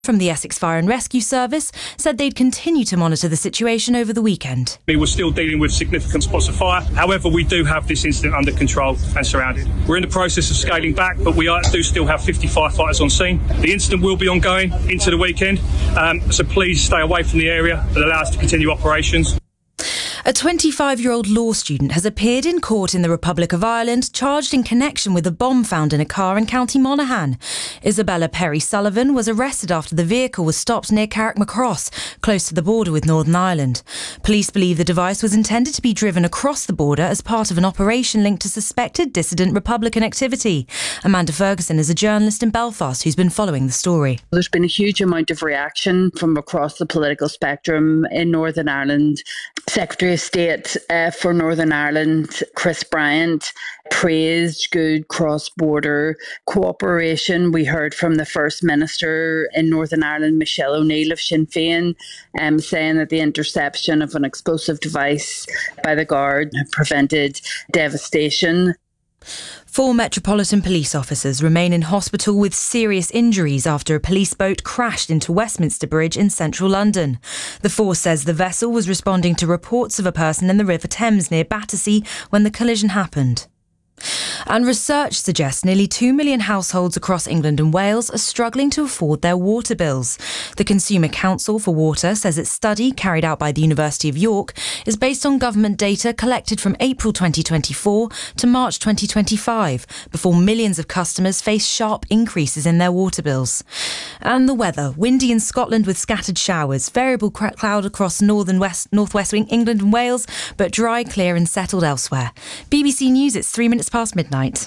from the Essex Fire and Rescue Service said they'd continue to monitor the situation over the weekend. We're still dealing with significant spots of fire. However, we do have this incident under control and surrounded. We're in the process of scaling back, but we do still have 50 firefighters on scene. The incident will be ongoing into the weekend, so please stay away from the area and allow us to continue operations. A 25-year-old law student has appeared in court in the Republic of Ireland charged in connection with a bomb found in a car in County Monaghan. Isabella Perry-Sullivan was arrested after the vehicle was stopped near Carrickmacross, close to the border with Northern Ireland. Police believe the device was intended to be driven across the border as part of an operation linked to suspected dissident Republican activity. Amanda Ferguson is a journalist in Belfast who's been following the story. There's been a huge amount of reaction from across the political spectrum in Northern Ireland. Secretary of State for Northern Ireland, Chris Bryant, praised good cross-border cooperation. We heard from the First Minister in Northern Ireland, Michelle O'Neill of Sinn Féin, saying that the interception of an explosive device by the Guard prevented devastation. 4 Metropolitan Police officers remain in hospital with serious injuries after a police boat crashed into Westminster Bridge in central London. The force says the vessel was responding to reports of a person in the River Thames near Battersea when the collision happened. And research suggests nearly 2 million households across England and Wales are struggling to afford their water bills. The Consumer Council for Water says its study, carried out by the University of York, is based on government data collected from April 2024 to March 2025, before millions of customers face sharp increases in their water bills. And the weather: windy in Scotland with scattered showers, variable cloud across northwest England and Wales, but dry, clear and settled elsewhere. BBC News, it's 3 minutes past midnight.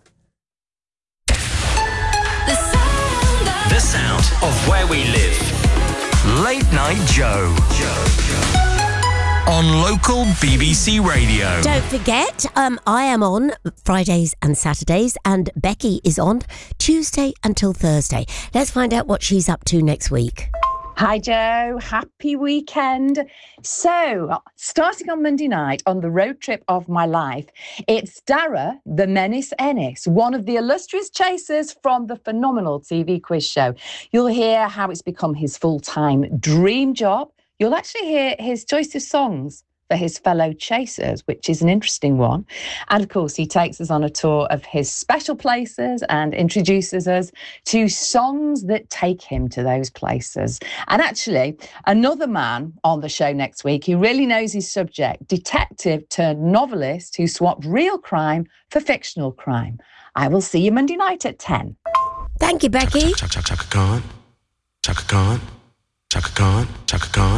The sound of where we live. Late Night Joe. On local BBC Radio. Don't forget, I am on Fridays and Saturdays, and Becky is on Tuesday until Thursday. Let's find out what she's up to next week. Hi Joe, happy weekend. So, starting on Monday night on the road trip of my life, it's Dara the Menace Ennis, one of the illustrious chasers from the phenomenal TV quiz show. You'll hear how it's become his full-time dream job. You'll actually hear his choice of songs for his fellow chasers, which is an interesting one. And of course, he takes us on a tour of his special places and introduces us to songs that take him to those places. And actually, another man on the show next week who really knows his subject, detective turned novelist who swapped real crime for fictional crime. I will see you Monday night at 10. Thank you, Becky. Chaka Khan. Chaka Khan. Chaka Khan. Chaka Khan.